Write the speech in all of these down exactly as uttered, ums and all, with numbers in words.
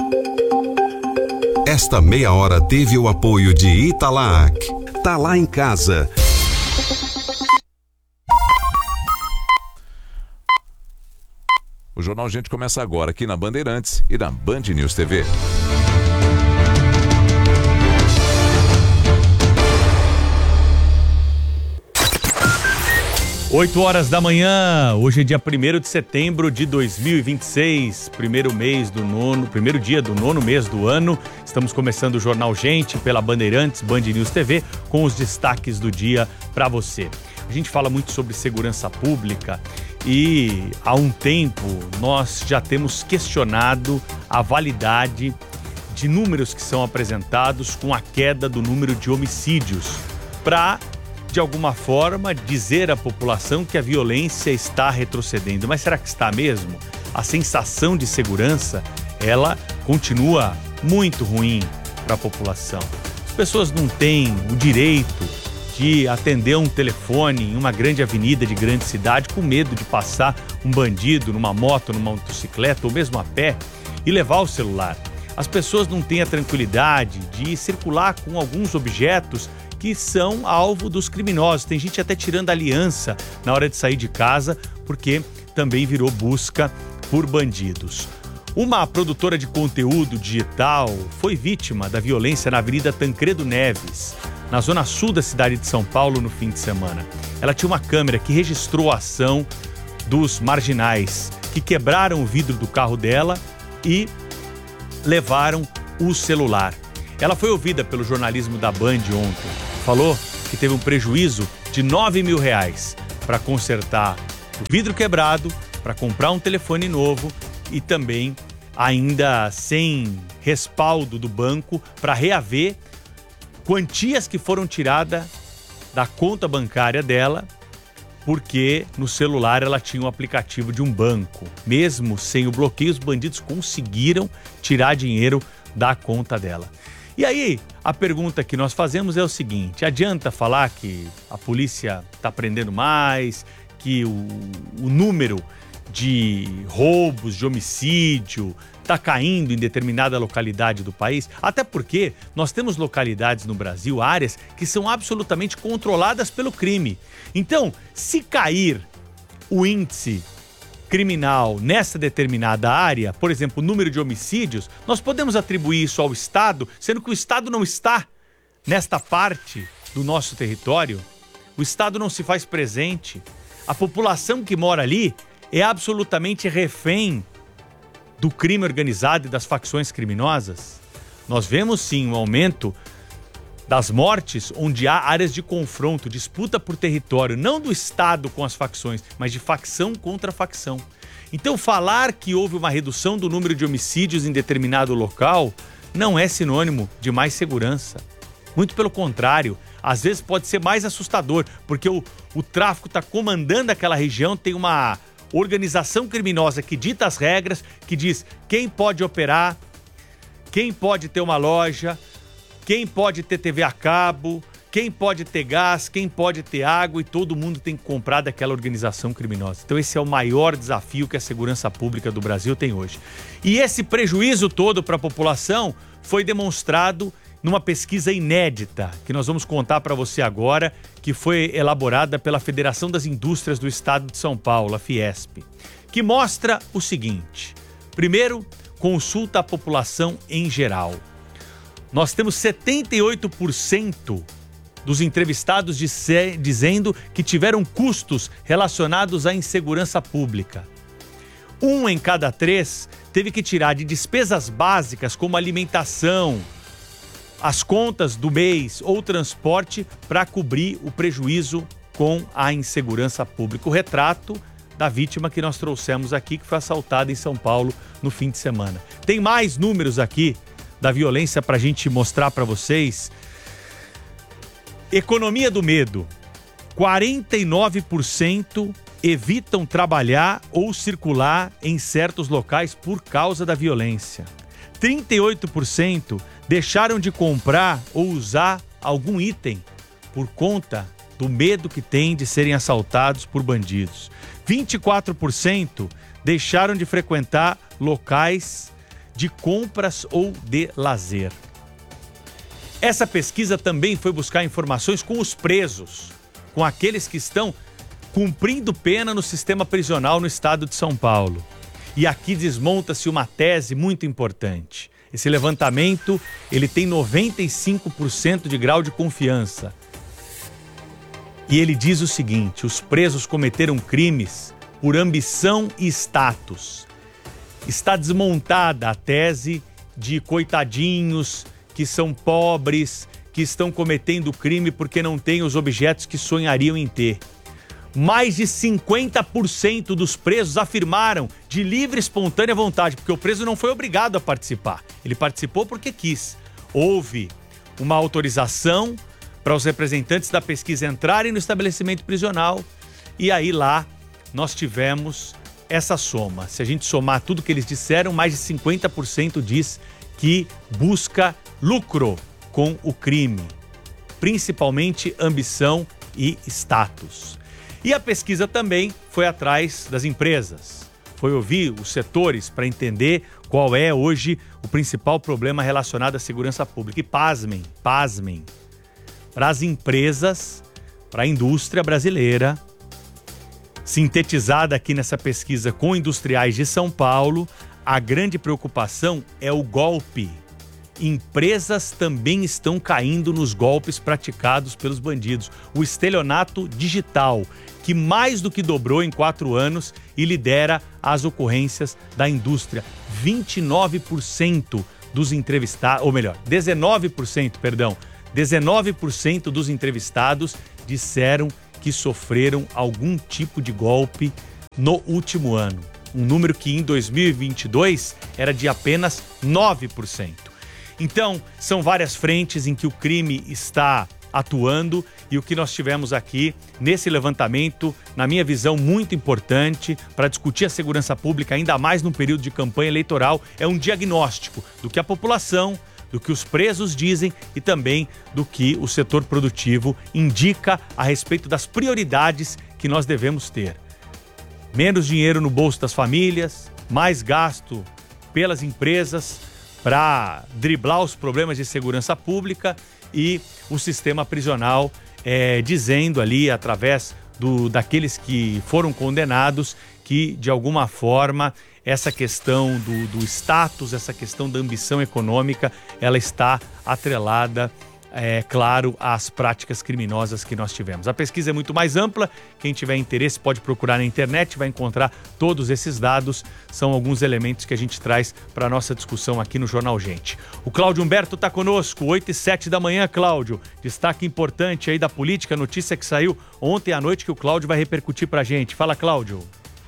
Esta meia hora teve o apoio de Italac. Tá lá em casa. O Jornal Gente começa agora aqui na Bandeirantes e na Band News T V. oito horas da manhã, hoje é dia primeiro de setembro de dois mil e vinte e seis, primeiro mês do nono, primeiro dia do nono mês do ano. Estamos começando o Jornal Gente pela Bandeirantes, Band News T V, com os destaques do dia para você. A gente fala muito sobre segurança pública e há um tempo nós já temos questionado a validade de números que são apresentados com a queda do número de homicídios para, de alguma forma, dizer à população que a violência está retrocedendo. Mas será que está mesmo? A sensação de segurança, ela continua muito ruim para a população. As pessoas não têm o direito de atender um telefone em uma grande avenida de grande cidade com medo de passar um bandido numa moto, numa motocicleta ou mesmo a pé e levar o celular. As pessoas não têm a tranquilidade de circular com alguns objetos que são alvo dos criminosos. Tem gente até tirando aliança na hora de sair de casa, porque também virou busca por bandidos. Uma produtora de conteúdo digital foi vítima da violência na Avenida Tancredo Neves, na zona sul da cidade de São Paulo, no fim de semana. Ela tinha uma câmera que registrou a ação dos marginais, que quebraram o vidro do carro dela e levaram o celular. Ela foi ouvida pelo jornalismo da Band ontem. Falou que teve um prejuízo de nove mil reais para consertar o vidro quebrado, para comprar um telefone novo e também ainda sem respaldo do banco para reaver quantias que foram tiradas da conta bancária dela, porque no celular ela tinha um aplicativo de um banco. Mesmo sem o bloqueio, os bandidos conseguiram tirar dinheiro da conta dela. E aí, a pergunta que nós fazemos é o seguinte: adianta falar que a polícia está prendendo mais, que o, o número de roubos, de homicídio está caindo em determinada localidade do país? Até porque nós temos localidades no Brasil, áreas que são absolutamente controladas pelo crime. Então, se cair o índice criminal nessa determinada área, por exemplo, o número de homicídios, nós podemos atribuir isso ao Estado, sendo que o Estado não está nesta parte do nosso território. O Estado não se faz presente. A população que mora ali é absolutamente refém do crime organizado e das facções criminosas. Nós vemos sim um aumento das mortes onde há áreas de confronto, disputa por território, não do Estado com as facções, mas de facção contra facção. Então, falar que houve uma redução do número de homicídios em determinado local não é sinônimo de mais segurança. Muito pelo contrário, às vezes pode ser mais assustador, porque o, o tráfico está comandando aquela região, tem uma organização criminosa que dita as regras, que diz quem pode operar, quem pode ter uma loja, quem pode ter T V a cabo, quem pode ter gás, quem pode ter água, e todo mundo tem que comprar daquela organização criminosa. Então esse é o maior desafio que a segurança pública do Brasil tem hoje. E esse prejuízo todo para a população foi demonstrado numa pesquisa inédita, que nós vamos contar para você agora, que foi elaborada pela Federação das Indústrias do Estado de São Paulo, a Fiesp, que mostra o seguinte: primeiro, consulta a população em geral. Nós temos setenta e oito por cento dos entrevistados disse, dizendo que tiveram custos relacionados à insegurança pública. Um em cada três teve que tirar de despesas básicas como alimentação, as contas do mês ou transporte para cobrir o prejuízo com a insegurança pública. O retrato da vítima que nós trouxemos aqui, que foi assaltada em São Paulo no fim de semana. Tem mais números aqui da violência para a gente mostrar para vocês. Economia do medo. quarenta e nove por cento evitam trabalhar ou circular em certos locais por causa da violência. trinta e oito por cento deixaram de comprar ou usar algum item por conta do medo que têm de serem assaltados por bandidos. vinte e quatro por cento deixaram de frequentar locais de compras ou de lazer. Essa pesquisa também foi buscar informações com os presos, com aqueles que estão cumprindo pena no sistema prisional no estado de São Paulo. E aqui desmonta-se uma tese muito importante. Esse levantamento, ele tem noventa e cinco por cento de grau de confiança. E ele diz o seguinte: os presos cometeram crimes por ambição e status. Está desmontada a tese de coitadinhos que são pobres, que estão cometendo crime porque não têm os objetos que sonhariam em ter. Mais de cinquenta por cento dos presos afirmaram de livre e espontânea vontade, porque o preso não foi obrigado a participar. Ele participou porque quis. Houve uma autorização para os representantes da pesquisa entrarem no estabelecimento prisional e aí lá nós tivemos essa soma. Se a gente somar tudo que eles disseram, mais de cinquenta por cento diz que busca lucro com o crime, principalmente ambição e status. E a pesquisa também foi atrás das empresas, foi ouvir os setores para entender qual é hoje o principal problema relacionado à segurança pública. E pasmem, pasmem, para as empresas, para a indústria brasileira, sintetizada aqui nessa pesquisa com industriais de São Paulo, a grande preocupação é o golpe. Empresas também estão caindo nos golpes praticados pelos bandidos. O estelionato digital, que mais do que dobrou em quatro anos e lidera as ocorrências da indústria. vinte e nove por cento dos entrevistados, ou melhor, dezenove por cento, perdão, dezenove por cento dos entrevistados disseram que sofreram algum tipo de golpe no último ano. Um número que em dois mil e vinte e dois era de apenas nove por cento. Então, são várias frentes em que o crime está atuando e o que nós tivemos aqui nesse levantamento, na minha visão, muito importante para discutir a segurança pública, ainda mais num período de campanha eleitoral, é um diagnóstico do que a população, do que os presos dizem e também do que o setor produtivo indica a respeito das prioridades que nós devemos ter. Menos dinheiro no bolso das famílias, mais gasto pelas empresas para driblar os problemas de segurança pública e o sistema prisional é, dizendo ali, através do, daqueles que foram condenados, que de alguma forma essa questão do, do status, essa questão da ambição econômica, ela está atrelada, é claro, às práticas criminosas que nós tivemos. A pesquisa é muito mais ampla, quem tiver interesse pode procurar na internet, vai encontrar todos esses dados, são alguns elementos que a gente traz para a nossa discussão aqui no Jornal Gente. O Cláudio Humberto está conosco, oito e sete da manhã, Cláudio. Destaque importante aí da política, notícia que saiu ontem à noite que o Cláudio vai repercutir para a gente. Fala, Cláudio.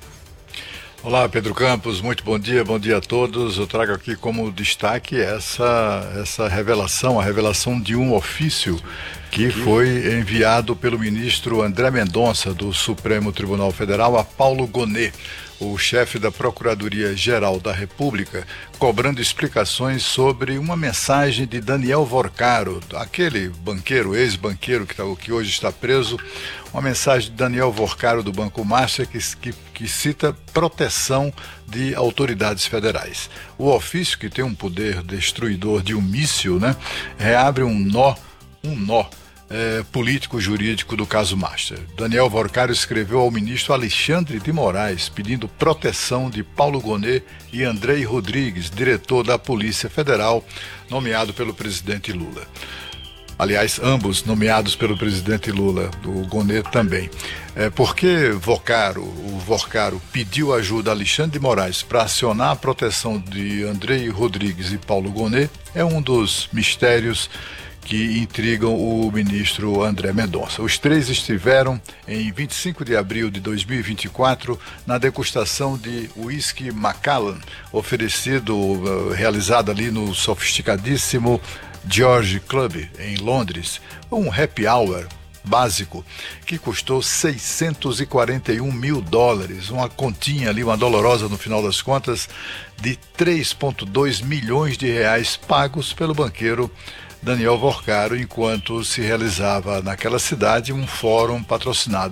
Olá, Pedro Campos, muito bom dia, bom dia a todos. Eu trago aqui como destaque essa, essa revelação, a revelação de um ofício que foi enviado pelo ministro André Mendonça, do Supremo Tribunal Federal, a Paulo Gonet, o chefe da Procuradoria-Geral da República, cobrando explicações sobre uma mensagem de Daniel Vorcaro, aquele banqueiro, ex-banqueiro que, tá, que hoje está preso, uma mensagem de Daniel Vorcaro do Banco Master que, que, que cita proteção de autoridades federais. O ofício, que tem um poder destruidor de um míssil, né, reabre um nó, um nó, É, político-jurídico do caso Master. Daniel Vorcaro escreveu ao ministro Alexandre de Moraes pedindo proteção de Paulo Gonet e Andrei Rodrigues, diretor da Polícia Federal, nomeado pelo presidente Lula. Aliás, ambos nomeados pelo presidente Lula, o Gonet também. É, porque Vorcaro, o Vorcaro pediu ajuda a Alexandre de Moraes para acionar a proteção de Andrei Rodrigues e Paulo Gonet é um dos mistérios que intrigam o ministro André Mendonça. Os três estiveram em vinte e cinco de abril de dois mil e vinte e quatro na degustação de whisky Macallan, oferecido, uh, realizado ali no sofisticadíssimo George Club, em Londres, um happy hour básico que custou seiscentos e quarenta e um mil dólares, uma continha ali, uma dolorosa no final das contas, de três vírgula dois milhões de reais pagos pelo banqueiro Daniel Vorcaro, enquanto se realizava naquela cidade um fórum patrocinado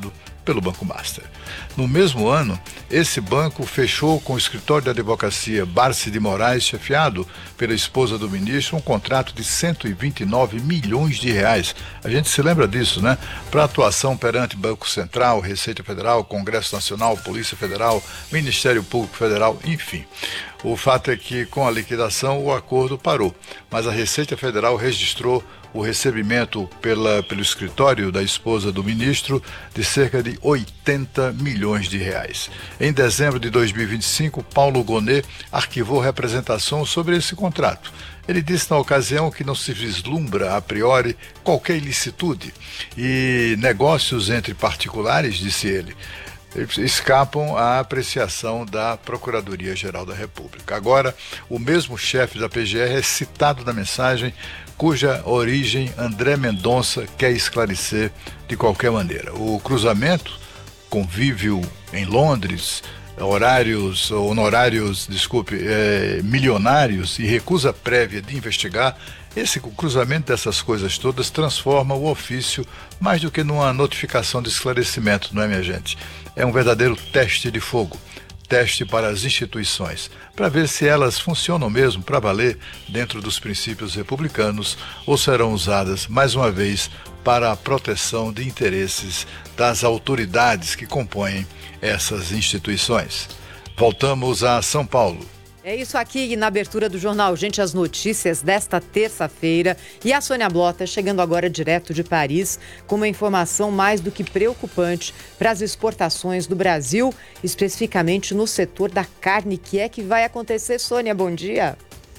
pelo Banco Master. No mesmo ano, esse banco fechou com o escritório de advocacia Barsi de Moraes, chefiado pela esposa do ministro, um contrato de cento e vinte e nove milhões de reais. A gente se lembra disso, né? Para atuação perante Banco Central, Receita Federal, Congresso Nacional, Polícia Federal, Ministério Público Federal, enfim. O fato é que, com a liquidação, o acordo parou, mas a Receita Federal registrou o recebimento pela, pelo escritório da esposa do ministro de cerca de oitenta milhões de reais. Em dezembro de dois mil e vinte e cinco, Paulo Gonet arquivou representação sobre esse contrato. Ele disse na ocasião que não se vislumbra a priori qualquer ilicitude e negócios entre particulares, disse ele, escapam à apreciação da Procuradoria-Geral da República. Agora, o mesmo chefe da P G R é citado na mensagem, cuja origem André Mendonça quer esclarecer de qualquer maneira. O cruzamento, convívio em Londres, horários, honorários, desculpe, é, milionários e recusa prévia de investigar, esse cruzamento dessas coisas todas transforma o ofício mais do que numa notificação de esclarecimento, não é, minha gente? É um verdadeiro teste de fogo, teste para as instituições, para ver se elas funcionam mesmo para valer dentro dos princípios republicanos ou serão usadas, mais uma vez, para a proteção de interesses das autoridades que compõem essas instituições. Voltamos a São Paulo. É isso aqui na abertura do Jornal Gente, as notícias desta terça-feira. E a Sônia Blota chegando agora direto de Paris com uma informação mais do que preocupante para as exportações do Brasil, especificamente no setor da carne. Que é que vai acontecer, Sônia? Bom dia.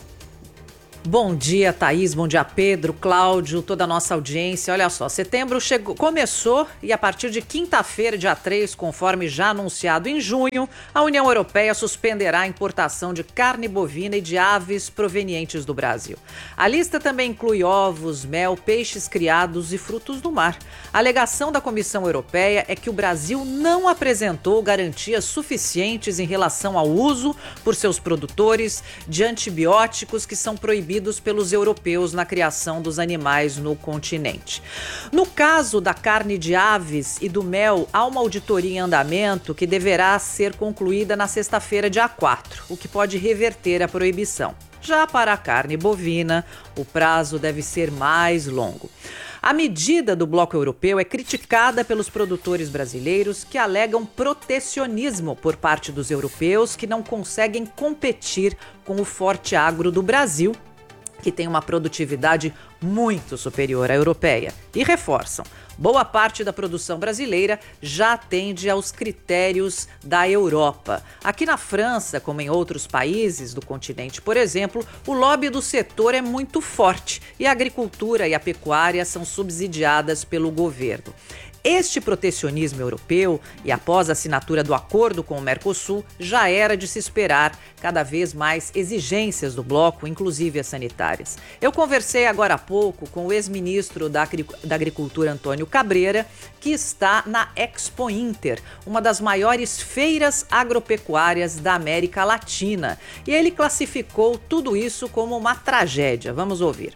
Bom dia, Thaís, bom dia, Pedro, Cláudio, toda a nossa audiência. Olha só, setembro chegou, começou e a partir de quinta-feira, dia três, conforme já anunciado em junho, a União Europeia suspenderá a importação de carne bovina e de aves provenientes do Brasil. A lista também inclui ovos, mel, peixes criados e frutos do mar. A alegação da Comissão Europeia é que o Brasil não apresentou garantias suficientes em relação ao uso por seus produtores de antibióticos que são proibidos pelos europeus na criação dos animais no continente. No caso da carne de aves e do mel, há uma auditoria em andamento que deverá ser concluída na sexta-feira, dia quatro, o que pode reverter a proibição. Já para a carne bovina, o prazo deve ser mais longo. A medida do bloco europeu é criticada pelos produtores brasileiros que alegam protecionismo por parte dos europeus que não conseguem competir com o forte agro do Brasil, que tem uma produtividade muito superior à europeia. E reforçam, boa parte da produção brasileira já atende aos critérios da Europa. Aqui na França, como em outros países do continente, por exemplo, o lobby do setor é muito forte e a agricultura e a pecuária são subsidiadas pelo governo. Este protecionismo europeu, e após a assinatura do acordo com o Mercosul, já era de se esperar cada vez mais exigências do bloco, inclusive as sanitárias. Eu conversei agora há pouco com o ex-ministro da Agricultura, Antônio Cabreira, que está na Expo Inter, uma das maiores feiras agropecuárias da América Latina. E ele classificou tudo isso como uma tragédia. Vamos ouvir.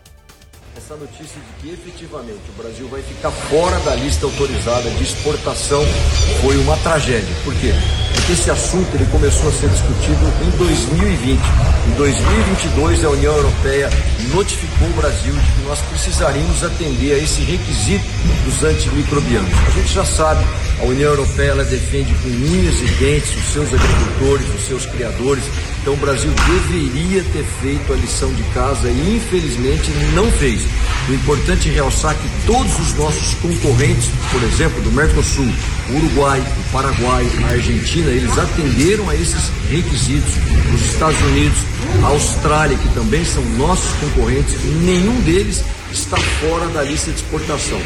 Essa notícia de que efetivamente o Brasil vai ficar fora da lista autorizada de exportação foi uma tragédia. Por quê? Porque esse assunto ele começou a ser discutido em dois mil e vinte. Em dois mil e vinte e dois, a União Europeia notificou o Brasil de que nós precisaríamos atender a esse requisito dos antimicrobianos. A gente já sabe, a União Europeia ela defende com unhas e dentes os seus agricultores, os seus criadores. Então o Brasil deveria ter feito a lição de casa e infelizmente não fez. O importante é realçar que todos os nossos concorrentes, por exemplo, do Mercosul, o Uruguai, o Paraguai, a Argentina, eles atenderam a esses requisitos. Os Estados Unidos, a Austrália, que também são nossos concorrentes, nenhum deles está fora da lista de exportação.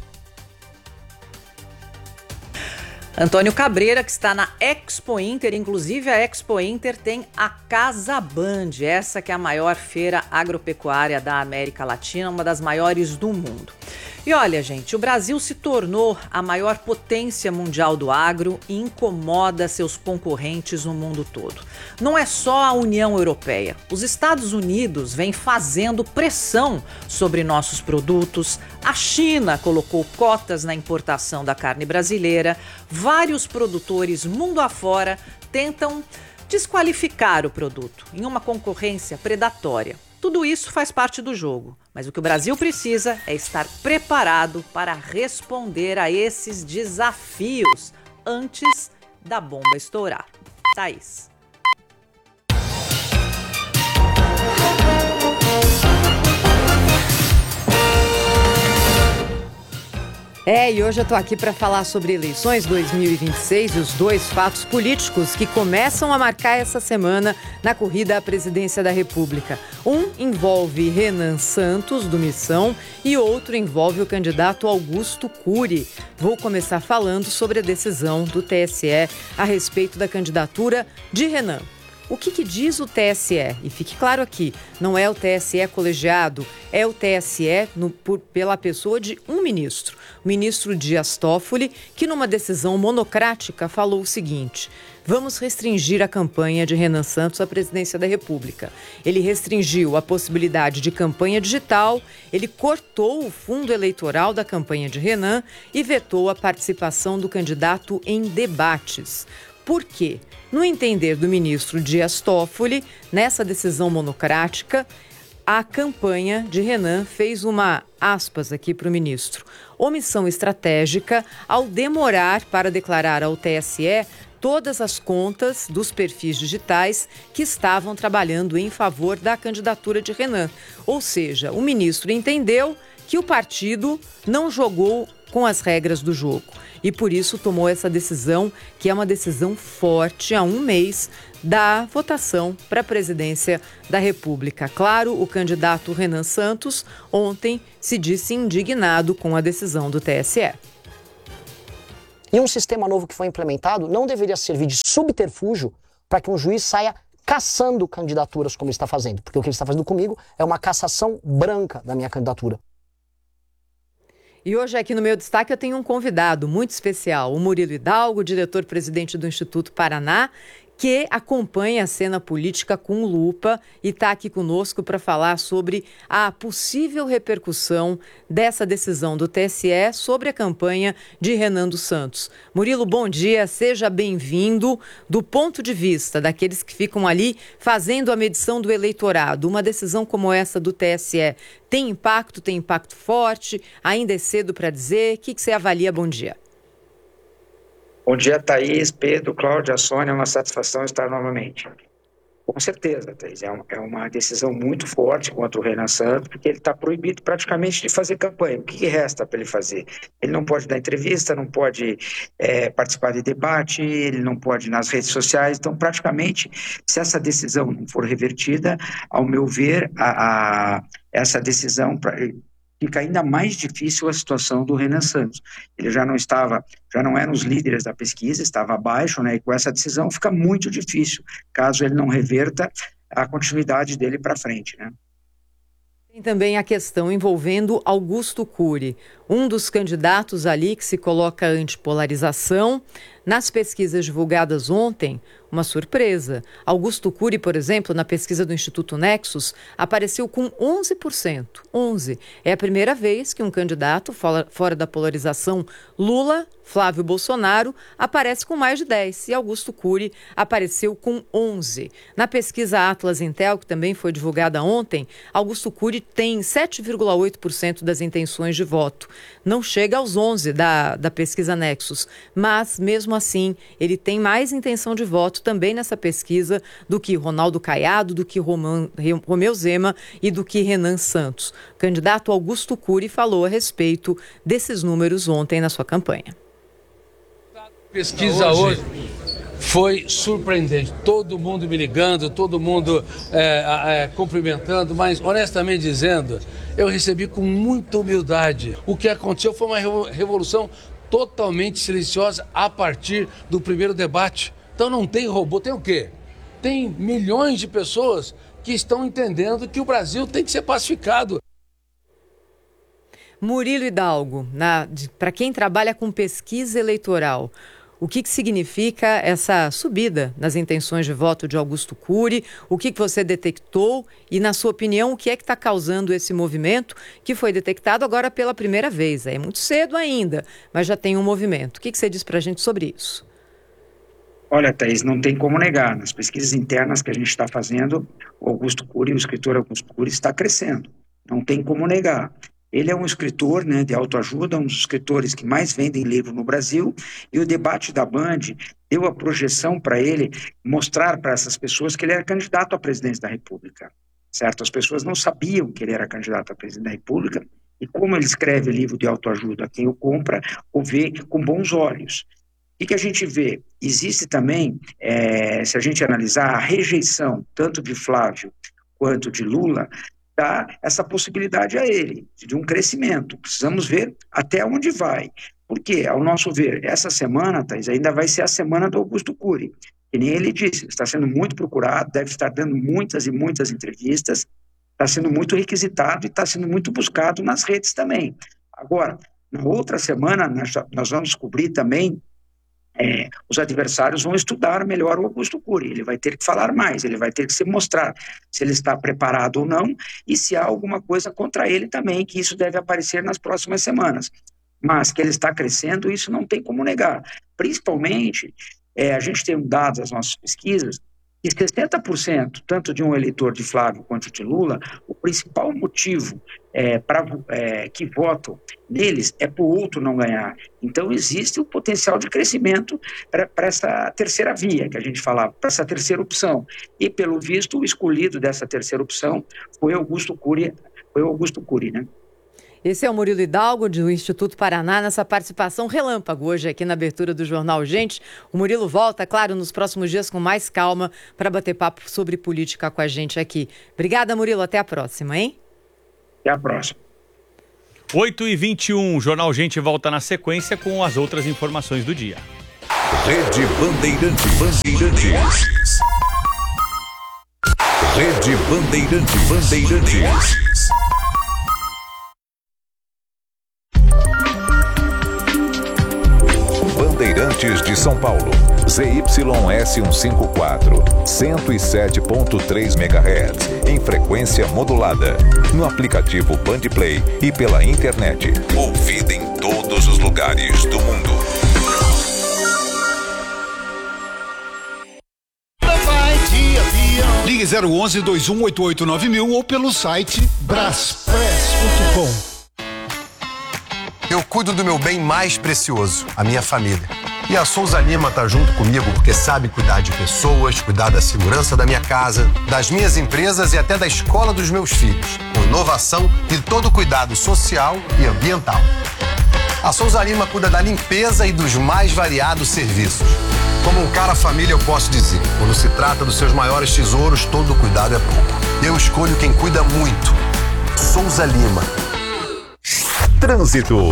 Antônio Cabreira, que está na Expo Inter, inclusive a Expo Inter tem a Casa Band, essa que é a maior feira agropecuária da América Latina, uma das maiores do mundo. E olha, gente, o Brasil se tornou a maior potência mundial do agro e incomoda seus concorrentes no mundo todo. Não é só a União Europeia. Os Estados Unidos vêm fazendo pressão sobre nossos produtos. A China colocou cotas na importação da carne brasileira. Vários produtores mundo afora tentam desqualificar o produto em uma concorrência predatória. Tudo isso faz parte do jogo, mas o que o Brasil precisa é estar preparado para responder a esses desafios antes da bomba estourar. Thaís. É, e hoje eu tô aqui para falar sobre eleições dois mil e vinte e seis e os dois fatos políticos que começam a marcar essa semana na corrida à presidência da República. Um envolve Renan Santos, do Missão, e outro envolve o candidato Augusto Cury. Vou começar falando sobre a decisão do T S E a respeito da candidatura de Renan. O que, que diz o T S E? E fique claro aqui, não é o T S E colegiado, é o T S E no, por, pela pessoa de um ministro, o ministro Dias Toffoli, que numa decisão monocrática falou o seguinte: vamos restringir a campanha de Renan Santos à presidência da República. Ele restringiu a possibilidade de campanha digital, ele cortou o fundo eleitoral da campanha de Renan e vetou a participação do candidato em debates. Por quê? No entender do ministro Dias Toffoli, nessa decisão monocrática, a campanha de Renan fez uma, aspas aqui para o ministro, omissão estratégica ao demorar para declarar ao T S E todas as contas dos perfis digitais que estavam trabalhando em favor da candidatura de Renan. Ou seja, o ministro entendeu que o partido não jogou com as regras do jogo e por isso tomou essa decisão, que é uma decisão forte há um mês da votação para a presidência da República. Claro, o candidato Renan Santos ontem se disse indignado com a decisão do T S E. E um sistema novo que foi implementado não deveria servir de subterfúgio para que um juiz saia caçando candidaturas como ele está fazendo, porque o que ele está fazendo comigo é uma cassação branca da minha candidatura. E hoje aqui no meu destaque eu tenho um convidado muito especial, o Murilo Hidalgo, diretor-presidente do Instituto Paraná, que acompanha a cena política com lupa e está aqui conosco para falar sobre a possível repercussão dessa decisão do T S E sobre a campanha de Renan dos Santos. Murilo, bom dia, seja bem-vindo. Do ponto de vista daqueles que ficam ali fazendo a medição do eleitorado, uma decisão como essa do T S E tem impacto, tem impacto forte? Ainda é cedo para dizer? O que, que você avalia? Bom dia. Bom dia, Thaís, Pedro, Cláudia, Sônia, é uma satisfação estar novamente. Com certeza, Thaís, é uma, é uma decisão muito forte contra o Renan Santos, porque ele está proibido praticamente de fazer campanha. O que, que resta para ele fazer? Ele não pode dar entrevista, não pode é, participar de debate, ele não pode ir nas redes sociais. Então, praticamente, se essa decisão não for revertida, ao meu ver, a, a, essa decisão... Pra, fica ainda mais difícil a situação do Renan Santos. Ele já não estava, já não era nos líderes da pesquisa, estava abaixo, né? E com essa decisão fica muito difícil, caso ele não reverta a continuidade dele para frente, né? Tem também a questão envolvendo Augusto Cury, um dos candidatos ali que se coloca antipolarização. Nas pesquisas divulgadas ontem, uma surpresa. Augusto Cury, por exemplo, na pesquisa do Instituto Nexus, apareceu com onze por cento. onze. É a primeira vez que um candidato fora da polarização Lula, Flávio Bolsonaro, aparece com mais de dez. E Augusto Cury apareceu com onze. Na pesquisa Atlas Intel, que também foi divulgada ontem, Augusto Cury tem sete vírgula oito por cento das intenções de voto. Não chega aos onze da, da pesquisa Nexus, mas mesmo assim ele tem mais intenção de voto também nessa pesquisa do que Ronaldo Caiado, do que Roman, Romeu Zema e do que Renan Santos. O candidato Augusto Cury falou a respeito desses números ontem na sua campanha. A pesquisa hoje foi surpreendente, todo mundo me ligando, todo mundo é, é, cumprimentando, mas honestamente dizendo, eu recebi com muita humildade. O que aconteceu foi uma revolução totalmente silenciosa a partir do primeiro debate. Então não tem robô, tem o quê? Tem milhões de pessoas que estão entendendo que o Brasil tem que ser pacificado. Murilo Hidalgo, para quem trabalha com pesquisa eleitoral, o que, que significa essa subida nas intenções de voto de Augusto Cury? O que, que você detectou? E, na sua opinião, o que é que está causando esse movimento que foi detectado agora pela primeira vez? É muito cedo ainda, mas já tem um movimento. O que, que você diz para a gente sobre isso? Olha, Thaís, não tem como negar. Nas pesquisas internas que a gente está fazendo, o Augusto Cury, o escritor Augusto Cury, está crescendo. Não tem como negar. Ele é um escritor, né, de autoajuda, um dos escritores que mais vendem livro no Brasil, e o debate da Band deu a projeção para ele mostrar para essas pessoas que ele era candidato à presidência da República, certo? As pessoas não sabiam que ele era candidato à presidência da República, e como ele escreve livro de autoajuda, quem o compra o vê com bons olhos. O que a gente vê? Existe também, é, se a gente analisar a rejeição tanto de Flávio quanto de Lula, dá essa possibilidade a ele, de um crescimento. Precisamos ver até onde vai. Porque, ao nosso ver, essa semana, Thaís, ainda vai ser a semana do Augusto Cury. E nem ele disse, está sendo muito procurado, deve estar dando muitas e muitas entrevistas, está sendo muito requisitado e está sendo muito buscado nas redes também. Agora, na outra semana, nós, nós vamos cobrir também É, os adversários vão estudar melhor o Augusto Cury, ele vai ter que falar mais, ele vai ter que se mostrar se ele está preparado ou não e se há alguma coisa contra ele também, que isso deve aparecer nas próximas semanas. Mas que ele está crescendo, isso não tem como negar. Principalmente, é, a gente tem dados das nossas pesquisas, que sessenta por cento, tanto de um eleitor de Flávio quanto de Lula, o principal motivo é, pra, é, que votam neles é para o outro não ganhar. Então existe o potencial de crescimento para essa terceira via que a gente falava, para essa terceira opção. E pelo visto, o escolhido dessa terceira opção foi Augusto Cury, foi Augusto Cury, né? Esse é o Murilo Hidalgo, do Instituto Paraná, nessa participação relâmpago hoje aqui na abertura do Jornal Gente. O Murilo volta, claro, nos próximos dias com mais calma para bater papo sobre política com a gente aqui. Obrigada, Murilo. Até a próxima, hein? Até a próxima. oito e vinte e um, o Jornal Gente volta na sequência com as outras informações do dia. Rede Bandeirantes. Bandeirantes. Rede Bandeirantes. Bandeirantes. Bandeirantes de São Paulo, Z Y S cento e cinquenta e quatro, cento e sete ponto três megahertz, em frequência modulada, no aplicativo Bandplay e pela internet. Ouvida em todos os lugares do mundo. Ligue zero onze, dois um oito oito nove mil ou pelo site braspress ponto com. Eu cuido do meu bem mais precioso, a minha família. E a Souza Lima tá junto comigo porque sabe cuidar de pessoas, cuidar da segurança da minha casa, das minhas empresas e até da escola dos meus filhos. Com inovação e todo cuidado social e ambiental. A Souza Lima cuida da limpeza e dos mais variados serviços. Como um cara família, eu posso dizer, quando se trata dos seus maiores tesouros, todo cuidado é pouco. Eu escolho quem cuida muito. Souza Lima. Trânsito.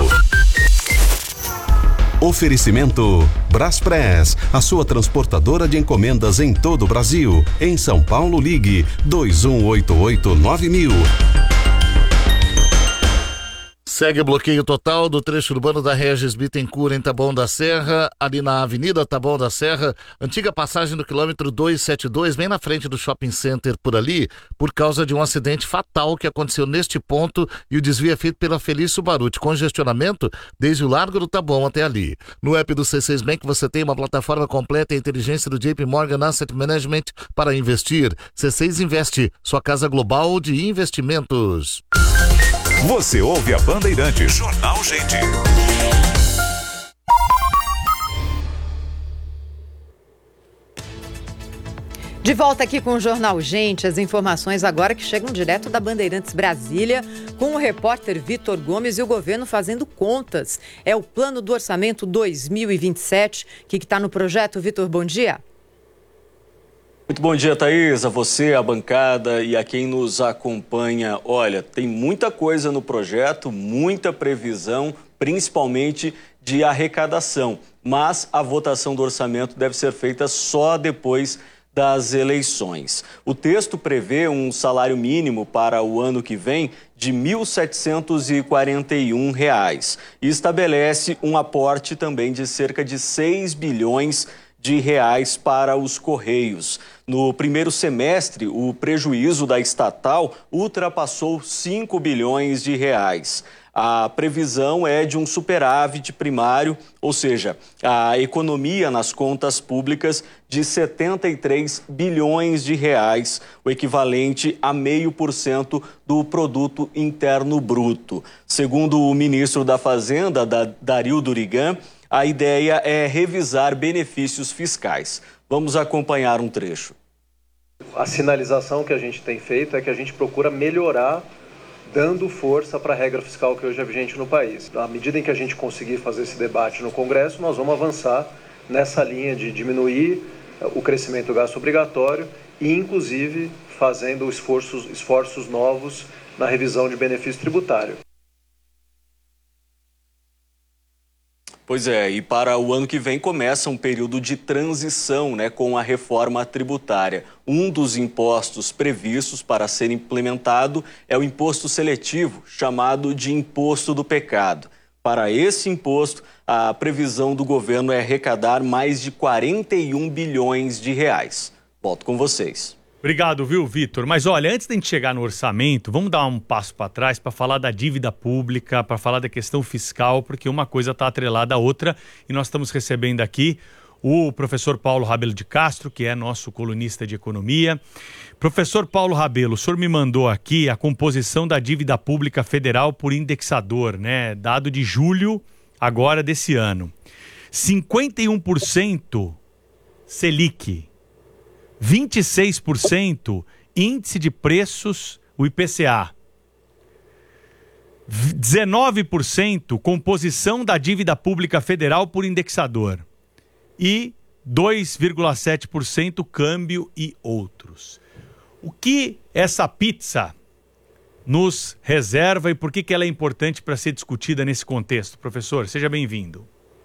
Oferecimento Braspress, a sua transportadora de encomendas em todo o Brasil. Em São Paulo, ligue dois um oito oito nove mil. Segue bloqueio total do trecho urbano da Regis Bittencourt em Taboão da Serra, ali na Avenida Taboão da Serra, antiga passagem do quilômetro duzentos e setenta e dois, bem na frente do shopping center por ali, por causa de um acidente fatal que aconteceu neste ponto e o desvio é feito pela Felício Baruti, congestionamento desde o Largo do Taboão até ali. No app do C seis Bank você tem uma plataforma completa e inteligência do J P Morgan Asset Management para investir. C seis Investe, sua casa global de investimentos. Você ouve a Bandeirantes. Jornal Gente. De volta aqui com o Jornal Gente, as informações agora que chegam direto da Bandeirantes Brasília, com o repórter Vitor Gomes e o governo fazendo contas. É o plano do orçamento dois mil e vinte e sete, que está no projeto. Vitor, bom dia. Muito bom dia, Thaís, a você, a bancada e a quem nos acompanha. Olha, tem muita coisa no projeto, muita previsão, principalmente de arrecadação. Mas a votação do orçamento deve ser feita só depois das eleições. O texto prevê um salário mínimo para o ano que vem de mil setecentos e quarenta e um reais e estabelece um aporte também de cerca de seis bilhões de reais para os Correios. No primeiro semestre, o prejuízo da estatal ultrapassou cinco bilhões de reais. A previsão é de um superávit primário, ou seja, a economia nas contas públicas de setenta e três bilhões de reais, o equivalente a meio por cento do produto interno bruto. Segundo o ministro da Fazenda, Dario Durigan, a ideia é revisar benefícios fiscais. Vamos acompanhar um trecho. A sinalização que a gente tem feito é que a gente procura melhorar, dando força para a regra fiscal que hoje é vigente no país. À medida em que a gente conseguir fazer esse debate no Congresso, nós vamos avançar nessa linha de diminuir o crescimento do gasto obrigatório e, inclusive, fazendo esforços, esforços novos na revisão de benefício tributário. Pois é, e para o ano que vem começa um período de transição, né, com a reforma tributária. Um dos impostos previstos para ser implementado é o imposto seletivo, chamado de imposto do pecado. Para esse imposto, a previsão do governo é arrecadar mais de quarenta e um bilhões de reais. Volto com vocês. Obrigado, viu, Vitor? Mas olha, antes da gente chegar no orçamento, vamos dar um passo para trás para falar da dívida pública, para falar da questão fiscal, porque uma coisa está atrelada à outra e nós estamos recebendo aqui o professor Paulo Rabelo de Castro, que é nosso colunista de economia. Professor Paulo Rabelo, o senhor me mandou aqui a composição da dívida pública federal por indexador, né? Dado de julho agora desse ano. cinquenta e um por cento Selic. vinte e seis por cento índice de preços, o I P C A. dezenove por cento composição da dívida pública federal por indexador. E dois vírgula sete por cento câmbio e outros. O que essa pizza nos reserva e por que que ela é importante para ser discutida nesse contexto? Professor, seja bem-vindo.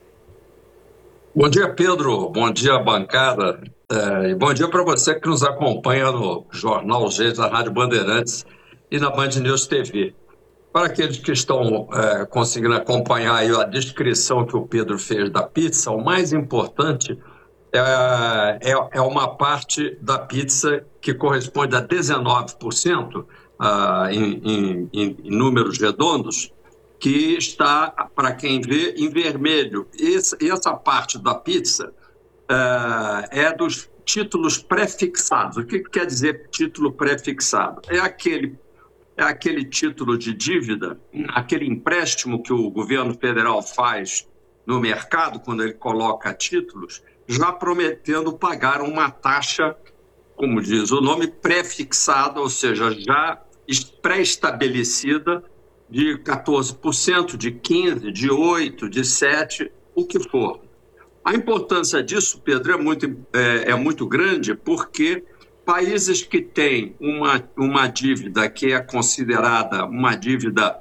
Bom dia, Pedro. Bom dia, bancada. É, e bom dia para você que nos acompanha no Jornal Gente da Rádio Bandeirantes e na Band News T V. Para aqueles que estão é, conseguindo acompanhar aí a descrição que o Pedro fez da pizza, o mais importante é, é, é uma parte da pizza que corresponde a dezenove por cento ah, em, em, em números redondos, que está, para quem vê, em vermelho. Esse, essa parte da pizza uh, é dos títulos prefixados. O que quer dizer título prefixado? É aquele, é aquele título de dívida, aquele empréstimo que o governo federal faz no mercado, quando ele coloca títulos, já prometendo pagar uma taxa, como diz o nome, prefixada, ou seja, já pré-estabelecida, de quatorze por cento, de quinze por cento, de oito por cento, de sete por cento, o que for. A importância disso, Pedro, é muito, é, é muito grande porque países que têm uma, uma dívida que é considerada uma dívida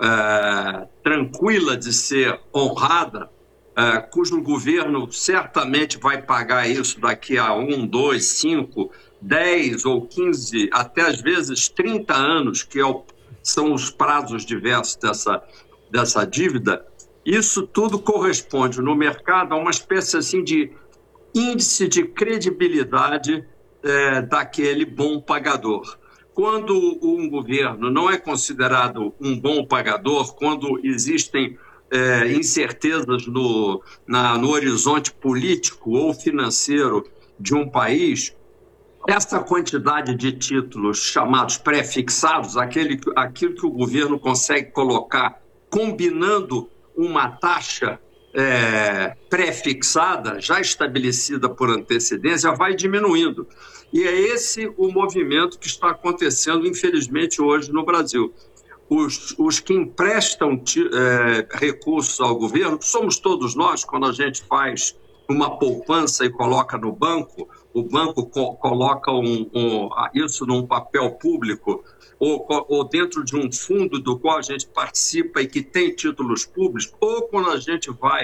é, tranquila de ser honrada, é, cujo governo certamente vai pagar isso daqui a um, dois, cinco, dez ou quinze, até às vezes trinta anos, que é o são os prazos diversos dessa, dessa dívida, isso tudo corresponde no mercado a uma espécie assim de índice de credibilidade é, daquele bom pagador. Quando um governo não é considerado um bom pagador, quando existem é, incertezas no, na, no horizonte político ou financeiro de um país, essa quantidade de títulos chamados pré-fixados, aquele, aquilo que o governo consegue colocar combinando uma taxa é, pré-fixada, já estabelecida por antecedência, vai diminuindo. E é esse o movimento que está acontecendo, infelizmente, hoje no Brasil. Os, os que emprestam é, recursos ao governo, somos todos nós, quando a gente faz uma poupança e coloca no banco, o banco co- coloca um, um, isso num papel público ou, ou dentro de um fundo do qual a gente participa e que tem títulos públicos, ou quando a gente vai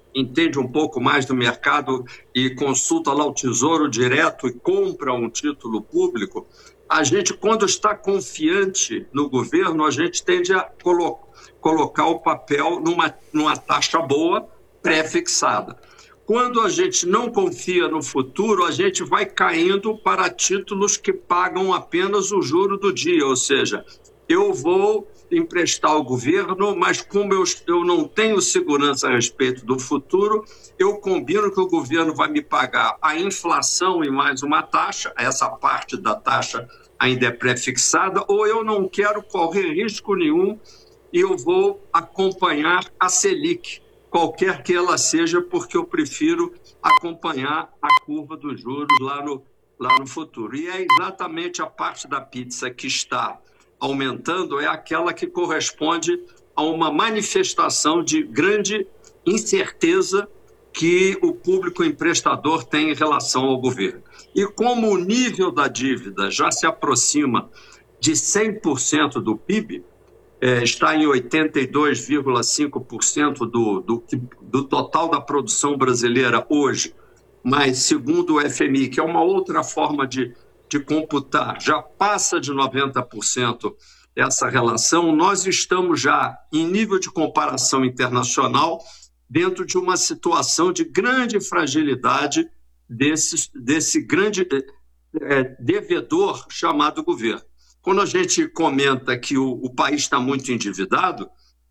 entende um pouco mais do mercado e consulta lá o Tesouro Direto e compra um título público, a gente, quando está confiante no governo, a gente tende a colo- colocar o papel numa, numa taxa boa, pré-fixada. Quando a gente não confia no futuro, a gente vai caindo para títulos que pagam apenas o juro do dia, ou seja, eu vou emprestar ao governo, mas como eu, eu não tenho segurança a respeito do futuro, eu combino que o governo vai me pagar a inflação e mais uma taxa, essa parte da taxa ainda é pré-fixada, ou eu não quero correr risco nenhum e eu vou acompanhar a Selic, qualquer que ela seja, porque eu prefiro acompanhar a curva dos juros lá no, lá no futuro. E é exatamente a parte da pizza que está aumentando, é aquela que corresponde a uma manifestação de grande incerteza que o público emprestador tem em relação ao governo. E como o nível da dívida já se aproxima de cem por cento do P I B, é, está em oitenta e dois vírgula cinco por cento do, do, do total da produção brasileira hoje, mas segundo o F M I, que é uma outra forma de de computar, já passa de noventa por cento essa relação, nós estamos já, em nível de comparação internacional, dentro de uma situação de grande fragilidade desse, desse grande é, devedor chamado governo. Quando a gente comenta que o, o país está muito endividado,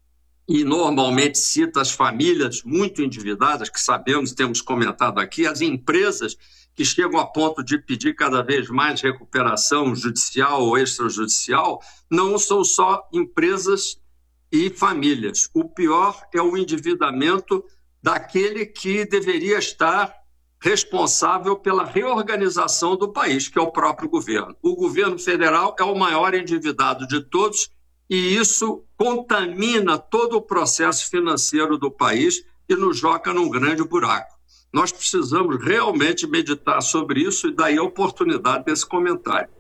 e normalmente cita as famílias muito endividadas, que sabemos, temos comentado aqui, as empresas que chegam a ponto de pedir cada vez mais recuperação judicial ou extrajudicial, não são só empresas e famílias. O pior é o endividamento daquele que deveria estar responsável pela reorganização do país, que é o próprio governo. O governo federal é o maior endividado de todos e isso contamina todo o processo financeiro do país e nos joga num grande buraco. Nós precisamos realmente meditar sobre isso e daí a oportunidade desse comentário.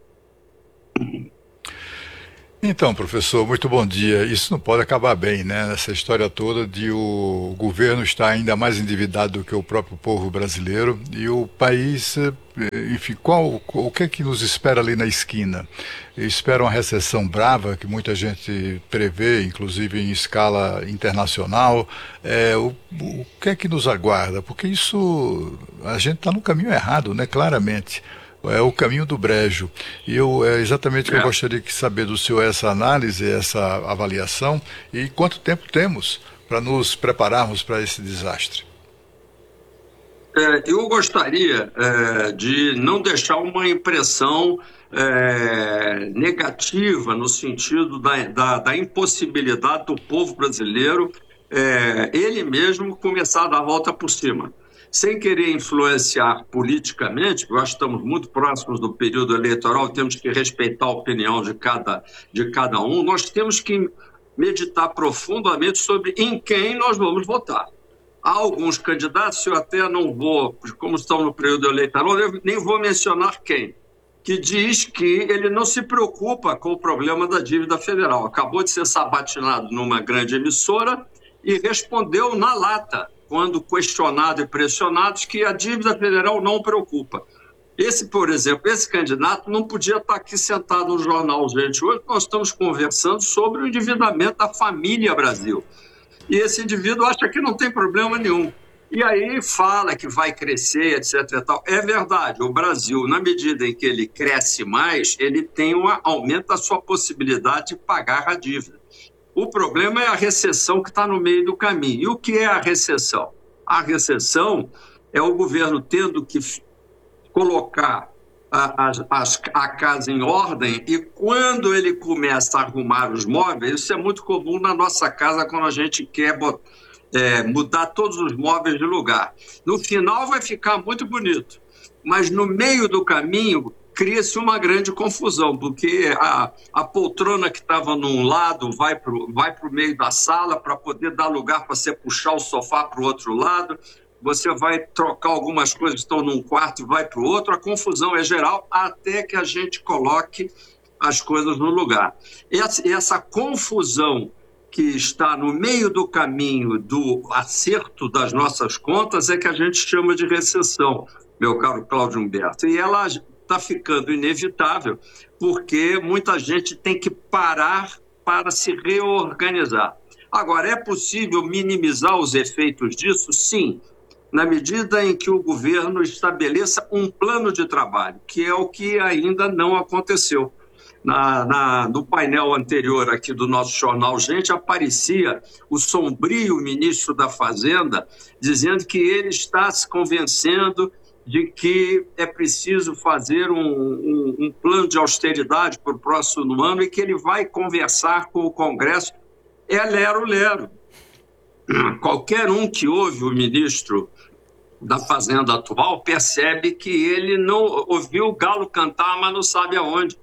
Então, professor, muito bom dia. Isso não pode acabar bem, né? Essa história toda de o governo estar ainda mais endividado do que o próprio povo brasileiro e o país, enfim, qual, o que é que nos espera ali na esquina? Espera uma recessão brava, que muita gente prevê, inclusive em escala internacional. É, o, o que é que nos aguarda? Porque isso, a gente está no caminho errado, né? Claramente. É o caminho do brejo. E eu, é exatamente o que eu gostaria de saber do senhor essa análise, essa avaliação, e quanto tempo temos para nos prepararmos para esse desastre. É, eu gostaria é, de não deixar uma impressão é, negativa no sentido da, da, da impossibilidade do povo brasileiro, é, ele mesmo começar a dar a volta por cima. Sem querer influenciar politicamente, porque nós estamos muito próximos do período eleitoral, temos que respeitar a opinião de cada, de cada um, nós temos que meditar profundamente sobre em quem nós vamos votar. Há alguns candidatos, eu até não vou, como estão no período eleitoral, eu nem vou mencionar quem, que diz que ele não se preocupa com o problema da dívida federal. Acabou de ser sabatinado numa grande emissora e respondeu na lata, quando questionado e pressionado, que a dívida federal não preocupa. Esse, por exemplo, esse candidato não podia estar aqui sentado no Jornal Gente. Hoje nós estamos conversando sobre o endividamento da família Brasil. E esse indivíduo acha que não tem problema nenhum. E aí fala que vai crescer, etc e tal. É verdade, o Brasil, na medida em que ele cresce mais, ele tem uma, aumenta a sua possibilidade de pagar a dívida. O problema é a recessão que está no meio do caminho. E o que é a recessão? A recessão é o governo tendo que colocar a, a, a casa em ordem e quando ele começa a arrumar os móveis, isso é muito comum na nossa casa quando a gente quer é, mudar todos os móveis de lugar. No final vai ficar muito bonito, mas no meio do caminho cria-se uma grande confusão, porque a, a poltrona que estava num lado vai para vai o meio da sala para poder dar lugar para você puxar o sofá para o outro lado, você vai trocar algumas coisas que estão num quarto e vai para o outro, a confusão é geral até que a gente coloque as coisas no lugar. Essa, essa confusão que está no meio do caminho do acerto das nossas contas é que a gente chama de recessão, meu caro Cláudio Humberto. E ela está ficando inevitável porque muita gente tem que parar para se reorganizar. Agora, é possível minimizar os efeitos disso? Sim, na medida em que o governo estabeleça um plano de trabalho, que é o que ainda não aconteceu. Na, na, no painel anterior aqui do nosso Jornal Gente, aparecia o sombrio ministro da Fazenda dizendo que ele está se convencendo de que é preciso fazer um, um, um plano de austeridade para o próximo ano e que ele vai conversar com o Congresso. É lero-lero. Qualquer um que ouve o ministro da Fazenda atual percebe que ele não ouviu o galo cantar, mas não sabe aonde.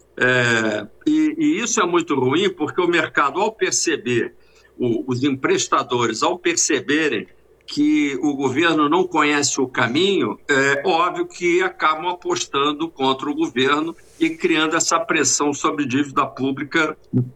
É, e, e isso é muito ruim porque o mercado, ao perceber, o, os emprestadores, ao perceberem que o governo não conhece o caminho, é óbvio que acabam apostando contra o governo e criando essa pressão sobre dívida pública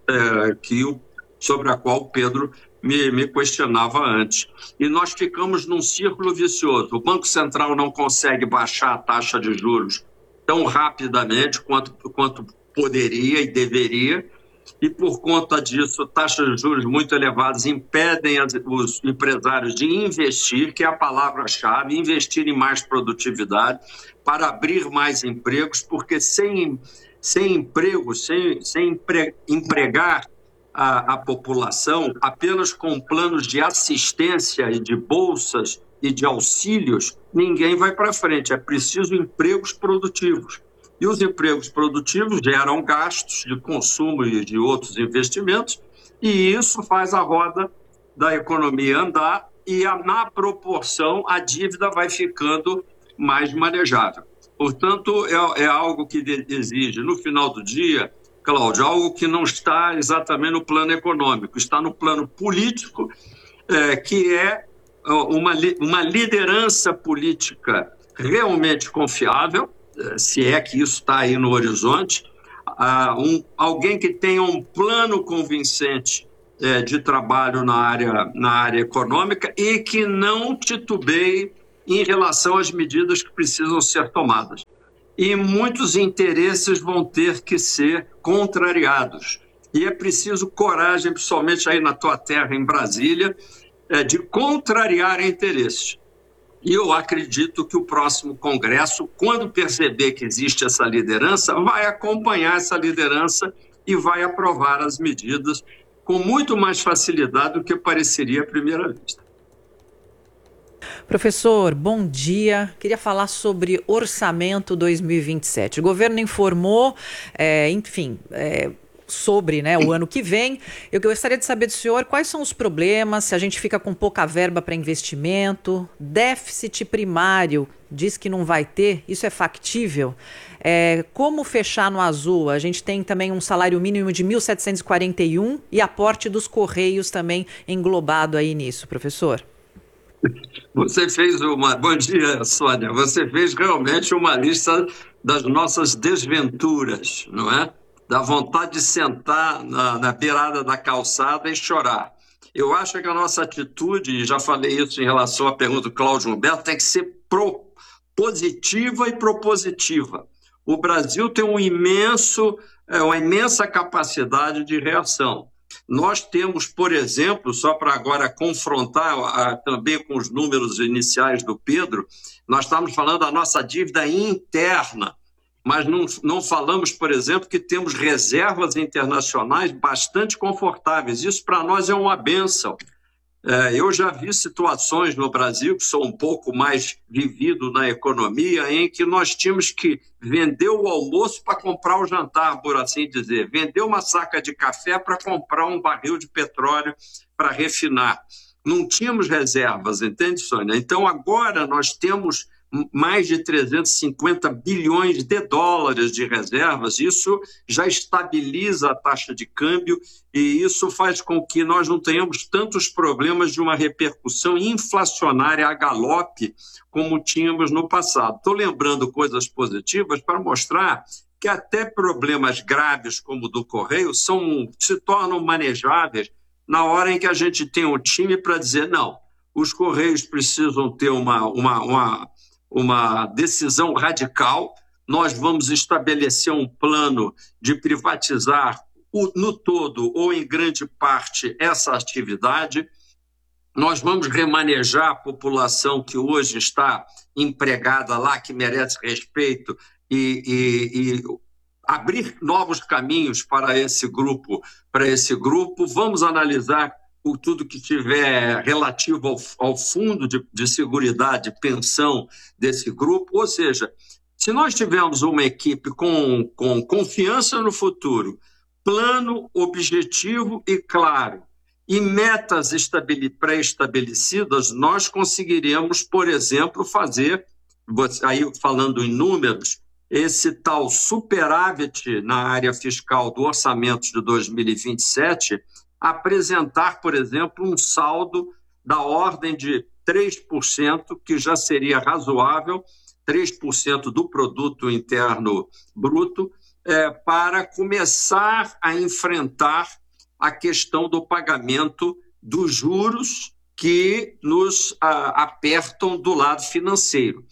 é, que o, sobre a qual o Pedro me, me questionava antes. E nós ficamos num círculo vicioso. O Banco Central não consegue baixar a taxa de juros tão rapidamente quanto, quanto poderia e deveria, e por conta disso, taxas de juros muito elevadas impedem as, os empresários de investir, que é a palavra-chave, investir em mais produtividade, para abrir mais empregos, porque sem, sem emprego, sem, sem empre, empregar a, a população, apenas com planos de assistência e de bolsas e de auxílios, ninguém vai para frente. É preciso empregos produtivos. E os empregos produtivos geram gastos de consumo e de outros investimentos, e isso faz a roda da economia andar e, a, na proporção, a dívida vai ficando mais manejável. Portanto, é, é algo que de, exige, no final do dia, Cláudio, algo que não está exatamente no plano econômico, está no plano político, é, que é uma, uma liderança política realmente confiável, se é que isso está aí no horizonte, uh, um, alguém que tenha um plano convincente uh, de trabalho na área, na área econômica e que não titubeie em relação às medidas que precisam ser tomadas. E muitos interesses vão ter que ser contrariados. E é preciso coragem, principalmente aí na tua terra, em Brasília, uh, de contrariar interesses. E eu acredito que o próximo Congresso, quando perceber que existe essa liderança, vai acompanhar essa liderança e vai aprovar as medidas com muito mais facilidade do que pareceria à primeira vista. Professor, bom dia. Queria falar sobre orçamento dois mil e vinte e sete. O governo informou, é, enfim... É, sobre né, o ano que vem. Eu gostaria de saber do senhor quais são os problemas, se a gente fica com pouca verba para investimento, déficit primário, diz que não vai ter, isso é factível? É, como fechar no azul? A gente tem também um salário mínimo de mil setecentos e quarenta e um e aporte dos Correios também englobado aí nisso, professor. Você fez uma... Bom dia, Sônia. Você fez realmente uma lista das nossas desventuras, não é? Dá vontade de sentar na, na beirada da calçada e chorar. Eu acho que a nossa atitude, e já falei isso em relação à pergunta do Cláudio Humberto, tem que ser pro, positiva e propositiva. O Brasil tem um imenso, é, uma imensa capacidade de reação. Nós temos, por exemplo, só para agora confrontar a, também com os números iniciais do Pedro, nós estamos falando da nossa dívida interna, mas não, não falamos, por exemplo, que temos reservas internacionais bastante confortáveis. Isso, para nós, é uma bênção. É, eu já vi situações no Brasil, que sou um pouco mais vivido na economia, em que nós tínhamos que vender o almoço para comprar o jantar, por assim dizer. Vender uma saca de café para comprar um barril de petróleo para refinar. Não tínhamos reservas, entende, Sônia? Então, agora nós temos mais de trezentos e cinquenta bilhões de dólares de reservas. Isso já estabiliza a taxa de câmbio e isso faz com que nós não tenhamos tantos problemas de uma repercussão inflacionária a galope como tínhamos no passado. Estou lembrando coisas positivas para mostrar que até problemas graves como o do Correio são, se tornam manejáveis na hora em que a gente tem um time para dizer, não, os Correios precisam ter uma, uma, uma, uma decisão radical, nós vamos estabelecer um plano de privatizar o, no todo ou em grande parte essa atividade, nós vamos remanejar a população que hoje está empregada lá, que merece respeito, e, e, e abrir novos caminhos para esse grupo, para esse grupo. Vamos analisar o, tudo que tiver relativo ao, ao fundo de, de seguridade, pensão desse grupo, ou seja, se nós tivermos uma equipe com, com confiança no futuro, plano, objetivo e claro, e metas pré-estabelecidas, nós conseguiremos, por exemplo, fazer, aí falando em números, esse tal superávit na área fiscal do orçamento de dois mil e vinte e sete, apresentar, por exemplo, um saldo da ordem de três por cento, que já seria razoável, três por cento do produto interno bruto, é, para começar a enfrentar a questão do pagamento dos juros que nos a, apertam do lado financeiro.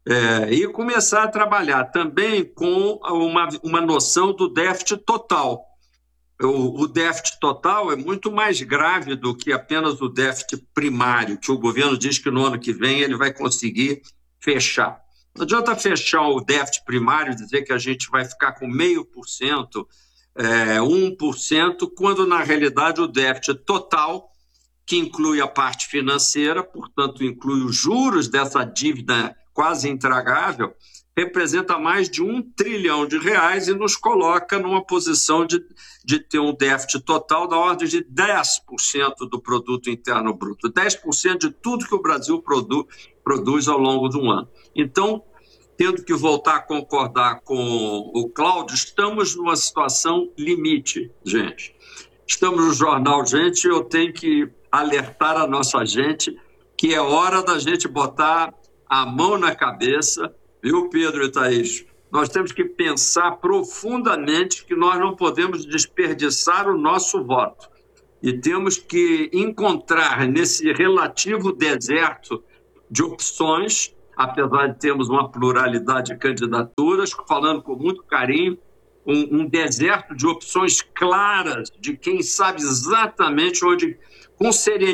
É, e começar a trabalhar também com uma, uma noção do déficit total. O, o déficit total é muito mais grave do que apenas o déficit primário, que o governo diz que no ano que vem ele vai conseguir fechar. Não adianta fechar o déficit primário e dizer que a gente vai ficar com meio por cento, é, um por cento, quando na realidade o déficit total, que inclui a parte financeira, portanto inclui os juros dessa dívida quase intragável, representa mais de um trilhão de reais e nos coloca numa posição de, de ter um déficit total da ordem de dez por cento do produto interno bruto, dez por cento de tudo que o Brasil produ, produz ao longo de um ano. Então, tendo que voltar a concordar com o Cláudio, estamos numa situação limite, gente. Estamos no Jornal Gente, eu tenho que alertar a nossa gente que é hora da gente botar a mão na cabeça, viu, Pedro e Thaís? Nós temos que pensar profundamente que nós não podemos desperdiçar o nosso voto. E temos que encontrar nesse relativo deserto de opções, apesar de termos uma pluralidade de candidaturas, falando com muito carinho, um, um deserto de opções claras, de quem sabe exatamente onde, com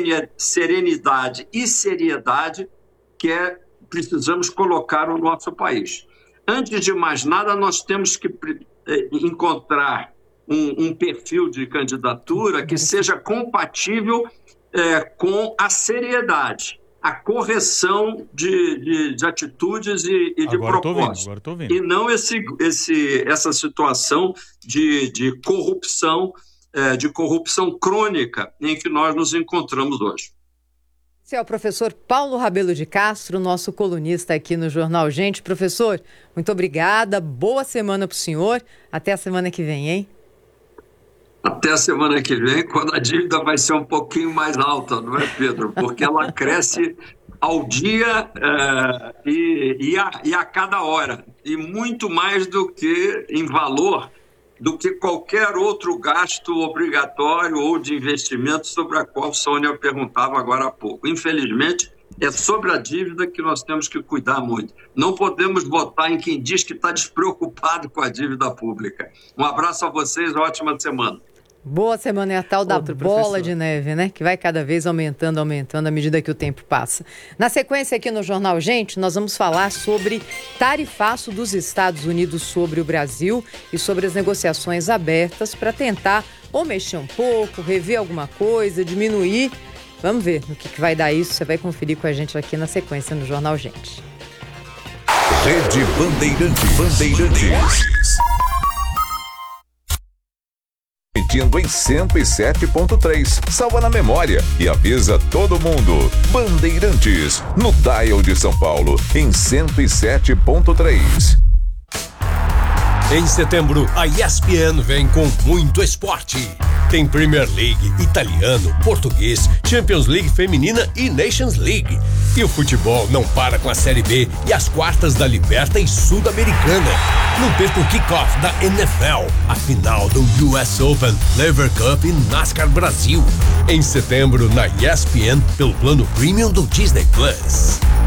serenidade e seriedade, que é precisamos colocar o nosso país. Antes de mais nada, nós temos que eh, encontrar um, um perfil de candidatura que seja compatível eh, com a seriedade, a correção de, de, de atitudes e, e de agora propostas. Tô vendo, agora tô vendo. E não esse, esse, essa situação de, de corrupção, eh, de corrupção crônica em que nós nos encontramos hoje. Esse é o professor Paulo Rabelo de Castro, nosso colunista aqui no Jornal Gente. Professor, muito obrigada, boa semana para o senhor, até a semana que vem, hein? Até a semana que vem, quando a dívida vai ser um pouquinho mais alta, não é, Pedro? Porque ela cresce ao dia é, e, e, a, e a cada hora, e muito mais do que em valor, do que qualquer outro gasto obrigatório ou de investimento sobre a qual Sônia perguntava agora há pouco. Infelizmente, é sobre a dívida que nós temos que cuidar muito. Não podemos votar em quem diz que está despreocupado com a dívida pública. Um abraço a vocês, ótima semana. Boa semana é a tal da Outro bola professor. de neve, né? Que vai cada vez aumentando, aumentando à medida que o tempo passa. Na sequência aqui no Jornal Gente, nós vamos falar sobre tarifaço dos Estados Unidos sobre o Brasil e sobre as negociações abertas para tentar ou mexer um pouco, rever alguma coisa, diminuir. Vamos ver no que, que vai dar isso. Você vai conferir com a gente aqui na sequência no Jornal Gente. Rede Bandeirantes. Bandeirantes. Emitindo em cento e sete ponto três. Salva na memória e avisa todo mundo. Bandeirantes, no dial de São Paulo, em cento e sete ponto três. Em setembro, a E S P N vem com muito esporte. Tem Premier League, italiano, português, Champions League feminina e Nations League. E o futebol não para com a Série B e as quartas da Liberta e Sul-Americana. Não perca o kickoff da N F L, a final do U S Open, Lever Cup e NASCAR Brasil. Em setembro, na E S P N, pelo plano Premium do Disney Plus.